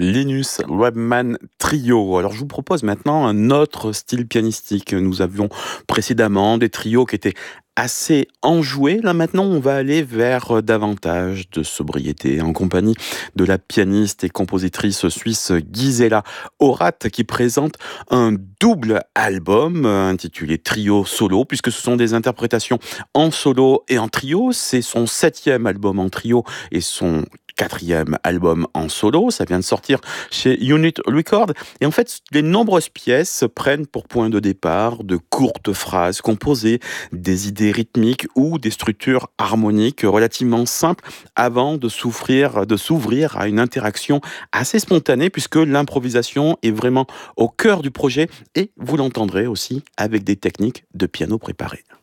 Linus Webman Trio. Alors je vous propose maintenant un autre style pianistique. Nous avions précédemment des trios qui étaient assez enjoués. Là maintenant, on va aller vers davantage de sobriété en compagnie de la pianiste et compositrice suisse Gisela Horath qui présente un double album intitulé Trio Solo, puisque ce sont des interprétations en solo et en trio. C'est son 7e album en trio et son 4e album en solo. Ça vient de sortir chez Unit Records. Et en fait, les nombreuses pièces prennent pour point de départ de courtes phrases composées, des idées rythmiques ou des structures harmoniques relativement simples avant de s'ouvrir à une interaction assez spontanée, puisque l'improvisation est vraiment au cœur du projet et vous l'entendrez aussi avec des techniques de piano préparées.